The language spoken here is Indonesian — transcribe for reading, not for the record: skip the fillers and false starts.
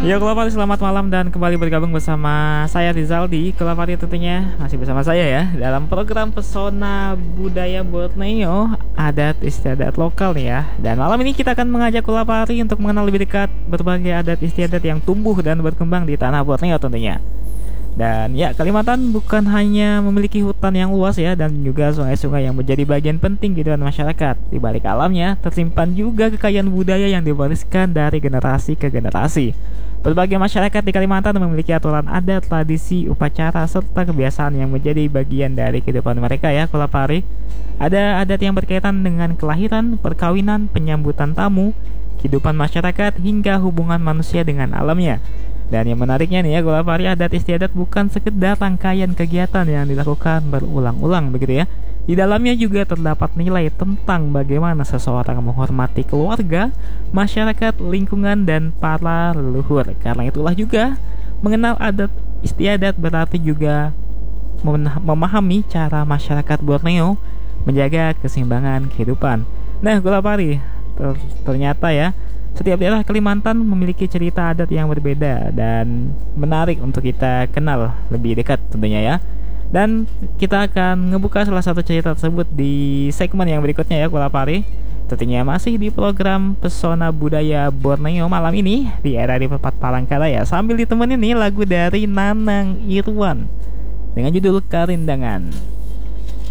Ya Kulapari, selamat malam dan kembali bergabung bersama saya Rizal di Kulapari, tentunya masih bersama saya ya dalam program Pesona Budaya Borneo, adat istiadat lokal nih ya. Dan malam ini kita akan mengajak Kulapari untuk mengenal lebih dekat berbagai adat istiadat yang tumbuh dan berkembang di tanah Borneo tentunya. Dan ya, Kalimantan bukan hanya memiliki hutan yang luas ya, dan juga sungai-sungai yang menjadi bagian penting kehidupan masyarakat. Di balik alamnya, tersimpan juga kekayaan budaya yang diwariskan dari generasi ke generasi. Berbagai masyarakat di Kalimantan memiliki aturan adat, tradisi, upacara, serta kebiasaan yang menjadi bagian dari kehidupan mereka ya, Kulapari. Ada adat yang berkaitan dengan kelahiran, perkawinan, penyambutan tamu, kehidupan masyarakat, hingga hubungan manusia dengan alamnya. Dan yang menariknya nih ya, Kulapari, adat istiadat bukan sekedar rangkaian kegiatan yang dilakukan berulang-ulang begitu ya. Di dalamnya juga terdapat nilai tentang bagaimana seseorang menghormati keluarga, masyarakat, lingkungan, dan para leluhur. Karena itulah juga mengenal adat istiadat berarti juga memahami cara masyarakat Borneo menjaga keseimbangan kehidupan. Nah, Kulapari, ternyata ya, setiap daerah Kalimantan memiliki cerita adat yang berbeda dan menarik untuk kita kenal lebih dekat tentunya ya. Dan kita akan ngebuka salah satu cerita tersebut di segmen yang berikutnya ya, Kulapari. Tentunya masih di program Pesona Budaya Borneo malam ini di era di Perpat Palangkaraya, sambil ditemenin nih lagu dari Nanang Irwan dengan judul Karindangan.